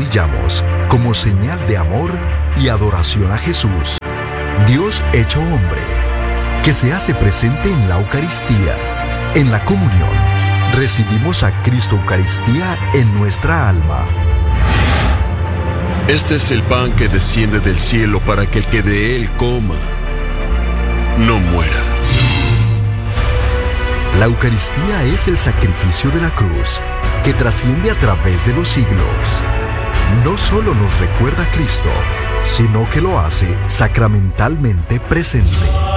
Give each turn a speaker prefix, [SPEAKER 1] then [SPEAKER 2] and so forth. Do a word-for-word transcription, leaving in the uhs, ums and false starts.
[SPEAKER 1] arrodillamos como señal de amor y adoración a Jesús, Dios hecho hombre, que se hace presente en la Eucaristía. En la comunión, recibimos a Cristo Eucaristía en nuestra alma.
[SPEAKER 2] Este es el pan que desciende del cielo para que el que de él coma no muera.
[SPEAKER 1] La Eucaristía es el sacrificio de la cruz que trasciende a través de los siglos. No solo nos recuerda a Cristo, sino que lo hace sacramentalmente presente.